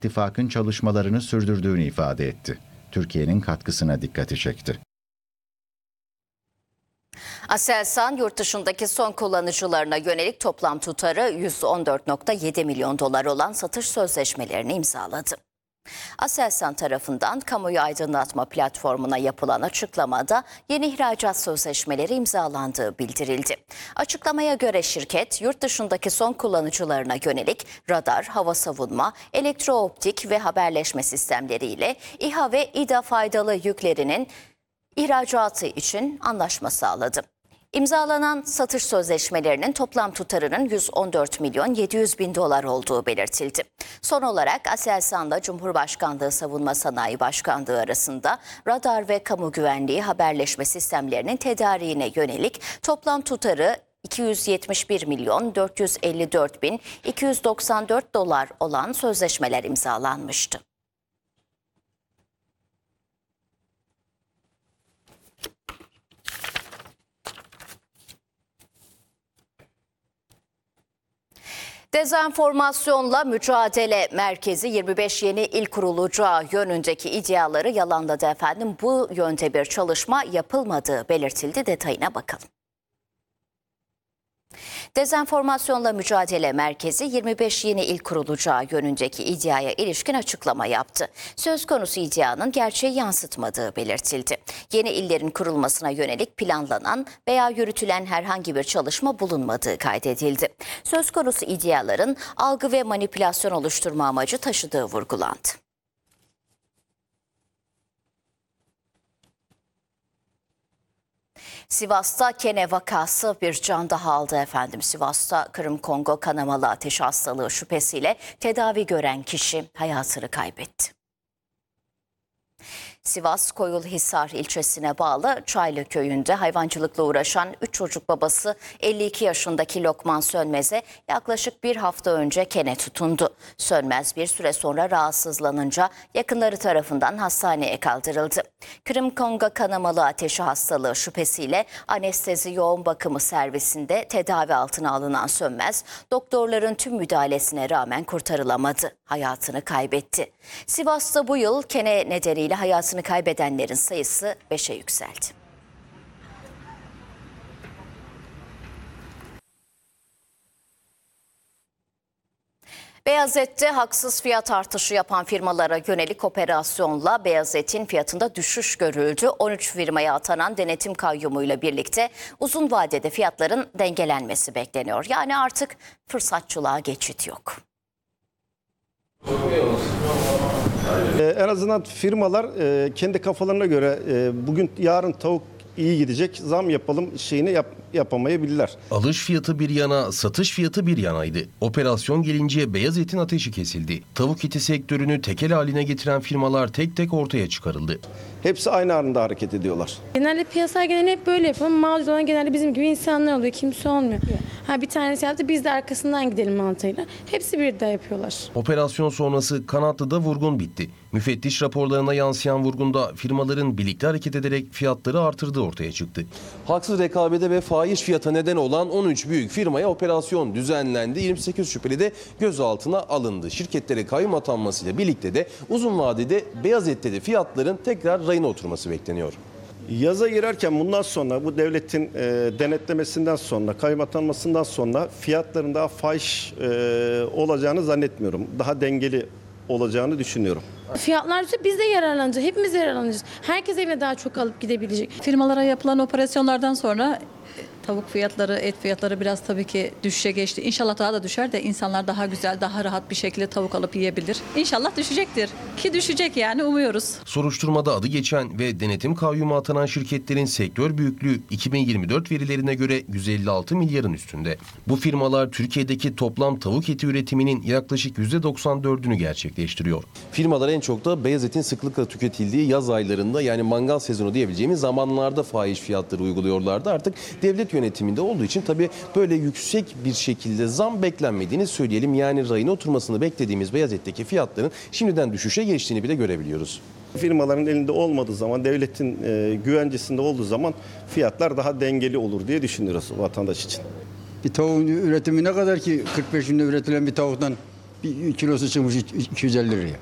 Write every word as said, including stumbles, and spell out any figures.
İttifakın çalışmalarını sürdürdüğünü ifade etti. Türkiye'nin katkısına dikkati çekti. Aselsan yurt dışındaki son kullanıcılarına yönelik toplam tutarı yüz on dört nokta yedi milyon dolar olan satış sözleşmelerini imzaladı. Aselsan tarafından kamuoyu aydınlatma platformuna yapılan açıklamada yeni ihracat sözleşmeleri imzalandığı bildirildi. Açıklamaya göre şirket yurt dışındaki son kullanıcılarına yönelik radar, hava savunma, elektrooptik ve haberleşme sistemleriyle İHA ve İDA faydalı yüklerinin ihracatı için anlaşma sağladı. İmzalanan satış sözleşmelerinin toplam tutarının yüz on dört milyon yedi yüz bin dolar olduğu belirtildi. Son olarak Aselsan'la Cumhurbaşkanlığı Savunma Sanayi Başkanlığı arasında radar ve kamu güvenliği haberleşme sistemlerinin tedariğine yönelik toplam tutarı iki yüz yetmiş bir milyon dört yüz elli dört bin iki yüz doksan dört dolar olan sözleşmeler imzalanmıştı. Dezenformasyonla Mücadele Merkezi yirmi beş yeni il kurulacağı yönündeki iddiaları yalanladı efendim. Bu yönde bir çalışma yapılmadığı belirtildi. Detayına bakalım. Dezenformasyonla Mücadele Merkezi yirmi beş yeni il kurulacağı yönündeki iddiaya ilişkin açıklama yaptı. Söz konusu iddianın gerçeği yansıtmadığı belirtildi. Yeni illerin kurulmasına yönelik planlanan veya yürütülen herhangi bir çalışma bulunmadığı kaydedildi. Söz konusu iddiaların algı ve manipülasyon oluşturma amacı taşıdığı vurgulandı. Sivas'ta kene vakası bir can daha aldı efendim. Sivas'ta Kırım-Kongo kanamalı ateş hastalığı şüphesiyle tedavi gören kişi hayatını kaybetti. Sivas Koyulhisar ilçesine bağlı Çaylı köyünde hayvancılıkla uğraşan üç çocuk babası elli iki yaşındaki Lokman Sönmez'e yaklaşık bir hafta önce kene tutundu. Sönmez bir süre sonra rahatsızlanınca yakınları tarafından hastaneye kaldırıldı. Kırım-Kongo kanamalı ateşi hastalığı şüphesiyle anestezi yoğun bakımı servisinde tedavi altına alınan Sönmez, doktorların tüm müdahalesine rağmen kurtarılamadı. Hayatını kaybetti. Sivas'ta bu yıl kene nedeniyle hayatını kaybedenlerin sayısı beşe yükseldi. Beyaz Et'te haksız fiyat artışı yapan firmalara yönelik operasyonla Beyaz Et'in fiyatında düşüş görüldü. on üç firmaya atanan denetim kayyumuyla birlikte uzun vadede fiyatların dengelenmesi bekleniyor. Yani artık fırsatçılığa geçit yok. Ee, en azından firmalar e, kendi kafalarına göre e, bugün yarın tavuk iyi gidecek, zam yapalım şeyini yap, yapamayabilirler. Alış fiyatı bir yana, satış fiyatı bir yanaydı. Operasyon gelince Beyaz Et'in ateşi kesildi. Tavuk eti sektörünü tekel haline getiren firmalar tek tek ortaya çıkarıldı. Hepsi aynı anda hareket ediyorlar. Genelde piyasa genelde hep böyle yapıyor. Mağdur olan genelde bizim gibi insanlar oluyor. Kimse olmuyor. Ha bir tanesi yaptı, biz de arkasından gidelim mantığıyla. Hepsi bir de yapıyorlar. Operasyon sonrası Kanatlı'da vurgun bitti. Müfettiş raporlarına yansıyan vurgunda firmaların birlikte hareket ederek fiyatları artırdığı ortaya çıktı. Haksız rekabete ve fahiş fiyata neden olan on üç büyük firmaya operasyon düzenlendi. yirmi sekiz şüpheli de gözaltına alındı. Şirketlere kayyum atanmasıyla birlikte de uzun vadede Beyaz Et'te de fiyatların tekrar rayına oturması bekleniyor. Yaza girerken bundan sonra bu devletin e, denetlemesinden sonra, kayyum atanmasından sonra fiyatların daha fahiş e, olacağını zannetmiyorum. Daha dengeli olacağını düşünüyorum. Fiyatlar düşse biz de yararlanacağız. Hepimiz yararlanacağız. Herkes evine daha çok alıp gidebilecek. Firmalara yapılan operasyonlardan sonra tavuk fiyatları, et fiyatları biraz tabii ki düşüşe geçti. İnşallah daha da düşer de insanlar daha güzel, daha rahat bir şekilde tavuk alıp yiyebilir. İnşallah düşecektir. Ki düşecek yani, umuyoruz. Soruşturmada adı geçen ve denetim kayyumu atanan şirketlerin sektör büyüklüğü iki bin yirmi dört verilerine göre yüz elli altı milyarın üstünde. Bu firmalar Türkiye'deki toplam tavuk eti üretiminin yaklaşık yüzde doksan dördünü gerçekleştiriyor. Firmalar en çok da Beyaz Et'in sıklıkla tüketildiği yaz aylarında, yani mangal sezonu diyebileceğimiz zamanlarda fahiş fiyatları uyguluyorlardı. Artık devlet yönetiminde olduğu için tabii böyle yüksek bir şekilde zam beklenmediğini söyleyelim. Yani rayına oturmasını beklediğimiz Beyaz Et'teki fiyatların şimdiden düşüşe geçtiğini bile görebiliyoruz. Firmaların elinde olmadığı zaman, devletin e, güvencesinde olduğu zaman fiyatlar daha dengeli olur diye düşünüyoruz vatandaş için. Bir tavuğun üretimi ne kadar ki kırk beş günde üretilen bir tavuktan Bir kilosu çıkmış iki yüz elli liraya.